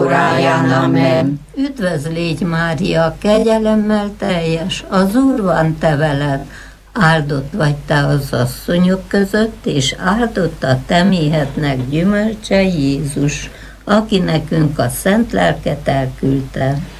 óráján. Amen. Üdvözlégy Mária, kegyelemmel teljes, az Úr van te veled, áldott vagy te az asszonyok között, és áldott a te méhednek gyümölcse Jézus, aki nekünk a szent lelket elküldte.